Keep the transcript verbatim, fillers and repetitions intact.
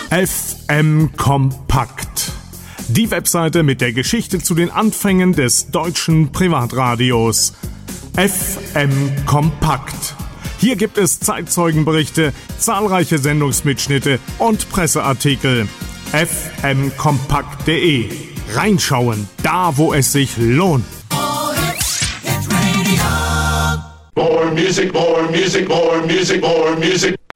F M Kompakt. Die Webseite mit der Geschichte zu den Anfängen des deutschen Privatradios. F M Kompakt. Hier gibt es Zeitzeugenberichte, zahlreiche Sendungsmitschnitte und Presseartikel. f m kompakt punkt de. Reinschauen, da wo es sich lohnt. More music, more music, more music, more music.